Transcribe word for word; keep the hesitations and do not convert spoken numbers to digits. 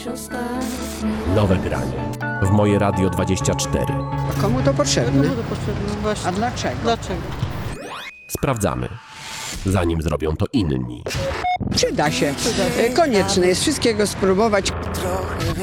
Nowe granie w Moje Radio dwadzieścia cztery. A komu to potrzebne? Komu to potrzebne? Właśnie. A dlaczego? Dlaczego? Sprawdzamy, zanim zrobią to inni. Przyda się. Konieczne jest wszystkiego spróbować. Trochę